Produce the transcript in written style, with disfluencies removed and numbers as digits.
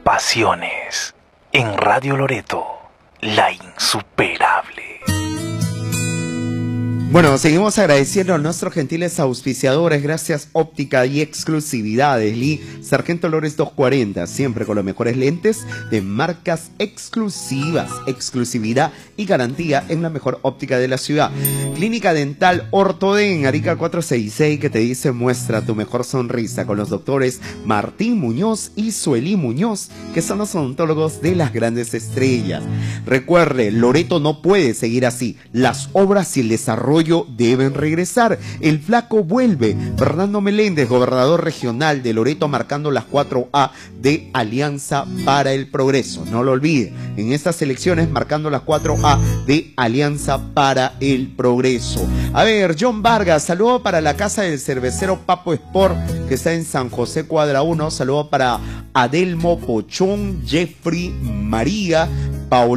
pasiones. En Radio Loreto, la insuperable. Bueno, seguimos agradeciendo a nuestros gentiles auspiciadores. Gracias Óptica y Exclusividades. Lee Sargento Lores 240, siempre con los mejores lentes de marcas exclusivas. Exclusividad y garantía en la mejor óptica de la ciudad. Clínica Dental Ortoden, Arica 466, que te dice muestra tu mejor sonrisa, con los doctores Martín Muñoz y Suelí Muñoz, que son los odontólogos de las grandes estrellas. Recuerde, Loreto no puede seguir así. Las obras y el desarrollo deben regresar. El flaco vuelve. Fernando Meléndez, gobernador regional de Loreto, marcando las 4A de Alianza para el Progreso. No lo olvide. En estas elecciones, marcando las 4A de Alianza para el Progreso. A ver, John Vargas, saludo para la casa del cervecero Papo Sport, que está en San José Cuadra 1. Saludo para Adelmo Pochón, Jeffrey, María, Paola.